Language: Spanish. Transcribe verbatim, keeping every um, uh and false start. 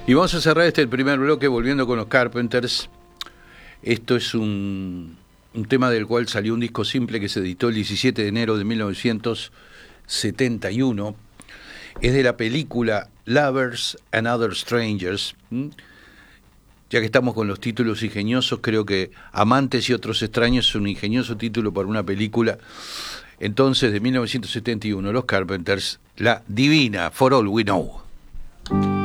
Y vamos a cerrar este primer bloque volviendo con los Carpenters. Esto es un, un tema del cual salió un disco simple que se editó el diecisiete de enero de mil novecientos setenta y uno. Es de la película Lovers and Other Strangers. ¿Mm? Ya que estamos con los títulos ingeniosos, creo que Amantes y Otros Extraños es un ingenioso título para una película. Entonces, de mil novecientos setenta y uno, los Carpenters, la divina For All We Know.